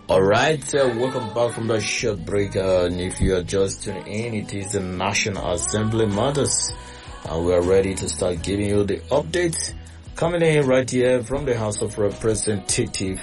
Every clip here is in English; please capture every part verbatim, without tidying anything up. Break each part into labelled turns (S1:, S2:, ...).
S1: Alright, uh, welcome back from the short break. Uh, and if you are just tuning in, it is the National Assembly Matters. And we are ready to start giving you the updates coming in right here from the House of Representatives.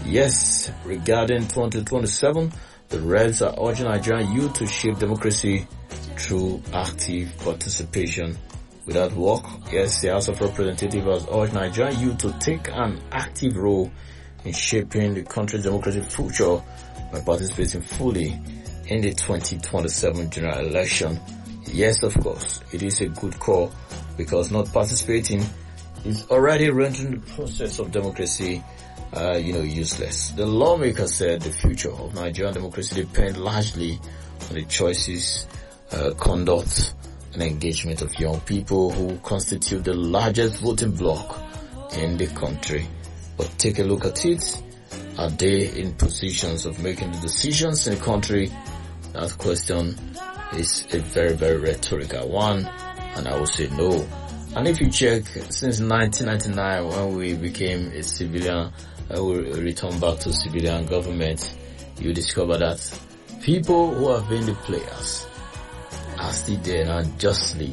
S1: Yes, regarding twenty twenty-seven, the Reds are urging Nigerian youth to shape democracy through active participation. Without work, yes, the House of Representatives has urged Nigerian youth to take an active role in shaping the country's democratic future by participating fully in the twenty twenty-seven general election. Yes, of course, it is a good call because not participating is already rendering the process of democracy, uh, you know, useless. The lawmaker said the future of Nigerian democracy depends largely on the choices, uh, conduct, and engagement of young people who constitute the largest voting bloc in the country. But take a look at it. Are they in positions of making the decisions in the country? That question is a very, very rhetorical one, and I would say no. And if you check, since nineteen ninety-nine, when we became a civilian, uh, we returned back to civilian government, you discover that people who have been the players are still there and justly,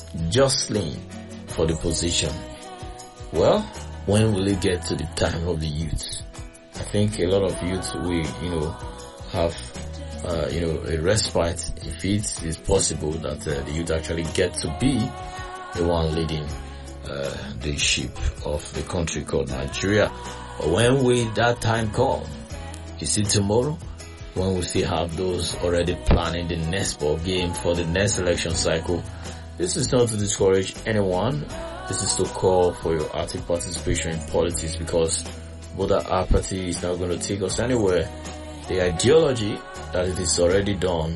S1: justly for the position. Well, when will it get to the time of the youth? I think a lot of youth will, you know, have, uh, you know, a respite if it is possible that uh, the youth actually get to be the one leading uh, the ship of the country called Nigeria. But when will that time come? Is it tomorrow? When we still have those already planning the next ball game for the next election cycle? This is not to discourage anyone. This is to call for your active participation in politics because voter apathy is not going to take us anywhere. The ideology that it is already done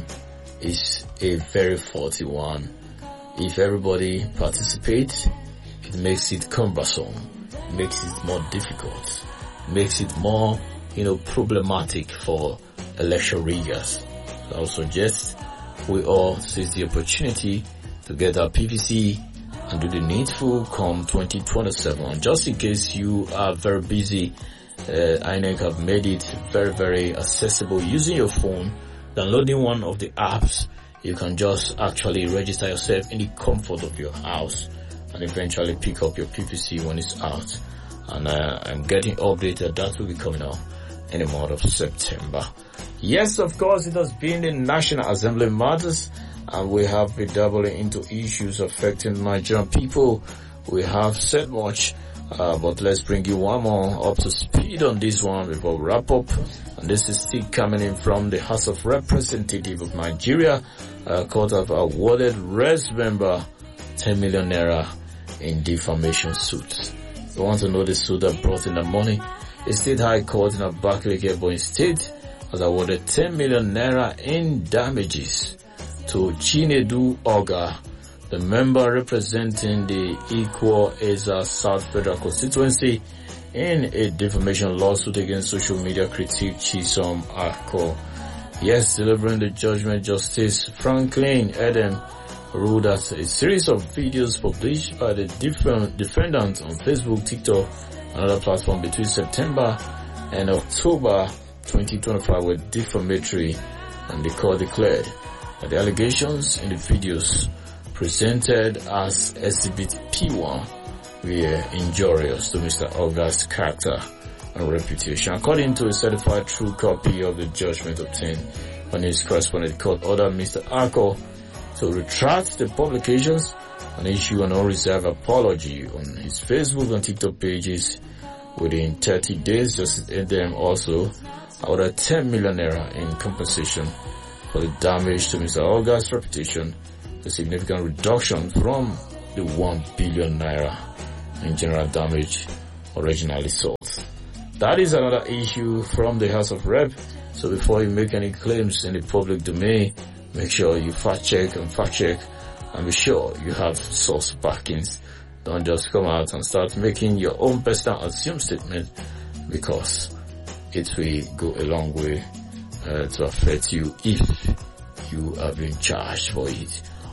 S1: is a very faulty one. If everybody participates, it makes it cumbersome, makes it more difficult, makes it more, you know, problematic for election riggers. So I would suggest we all seize the opportunity to get our P V C and do the needful come twenty twenty-seven. Just in case you are very busy, uh, I N E C have made it very, very accessible using your phone. Downloading one of the apps, you can just actually register yourself in the comfort of your house and eventually pick up your P V C when it's out. And uh, I'm getting updated. That will be coming out in the month of September. Yes, of course, it has been the National Assembly Matters, and we have been doubling into issues affecting Nigerian people. We have said much, uh, but let's bring you one more up to speed on this one before we wrap up. And this is still coming in from the House of Representatives of Nigeria. Uh, court have awarded Reds member ten million naira in defamation suit. You want to know the suit that brought in the money? The State High Court in Abakaliki, Ebonyi State has awarded ten million naira in damages to Chinedu Oga, the member representing the Equal Eza South Federal Constituency, in a defamation lawsuit against social media critic Chisom Ako. Yes, delivering the judgment, Justice Franklin Edem ruled that a series of videos published by the different defendants on Facebook, TikTok, and other platforms between September and October twenty twenty-five were defamatory, and the court declared that the allegations in the videos presented as Exhibit P one were injurious to Mister Oga's character and reputation. According to a certified true copy of the judgment obtained by his correspondent, court ordered Mister Ako to retract the publications and issue an unreserved apology on his Facebook and TikTok pages within thirty days. Justice Edem also ordered ten million naira in compensation for the damage to Mister Oga's reputation, a significant reduction from the one billion naira in general damage originally sought. That is another issue from the House of Rep. So before you make any claims in the public domain, make sure you fact check and fact check and be sure you have source backings. Don't just come out and start making your own personal assumed statement, because it will go a long way uh, to affect you if you are being charged for it.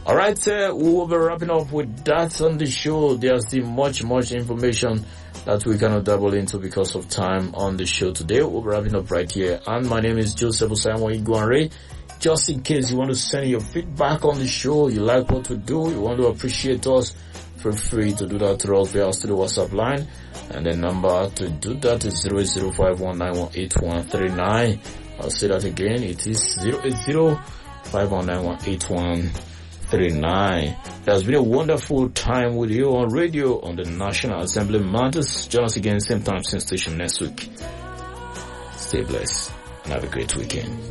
S1: All right, uh, we will be wrapping up with that on the show. There's still much, much information that we cannot double into because of time on the show today. We'll be wrapping up right here. And my name is Joseph Simon Iguanre. Just in case you want to send your feedback on the show, you like what we do, you want to appreciate us, feel free to do that through us via our studio WhatsApp line. And the number to do that is zero eight zero five one nine one eight one three nine. I'll say that again. It is zero eight zero five one nine one eight one three nine. It has been a wonderful time with you on radio on the National Assembly Matters. Join us again same time, same station next week. Stay blessed and have a great weekend.